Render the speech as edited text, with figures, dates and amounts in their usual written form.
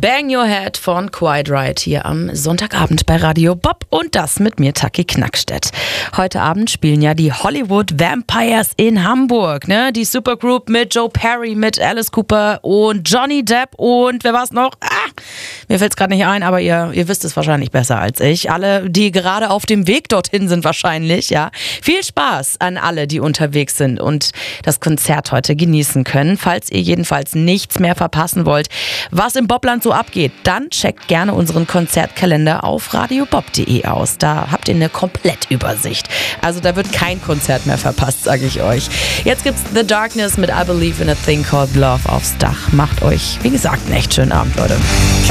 Bang Your Head von Quiet Riot hier am Sonntagabend bei Radio Bob und das mit mir, Taki Knackstedt. Heute Abend spielen ja die Hollywood Vampires in Hamburg, ne? Die Supergroup mit Joe Perry, mit Alice Cooper und Johnny Depp und wer war's noch? Mir fällt's gerade nicht ein, aber ihr wisst es wahrscheinlich besser als ich. Alle, die gerade auf dem Weg dorthin sind wahrscheinlich, ja. Viel Spaß an alle, die unterwegs sind und das Konzert heute genießen können. Falls ihr jedenfalls nichts mehr verpassen wollt, was im Bobland so abgeht, dann checkt gerne unseren Konzertkalender auf radiobob.de aus. Da habt ihr eine Komplettübersicht. Also da wird kein Konzert mehr verpasst, sage ich euch. Jetzt gibt's The Darkness mit I Believe in a Thing Called Love aufs Dach. Macht euch, wie gesagt, einen echt schönen Abend, Leute.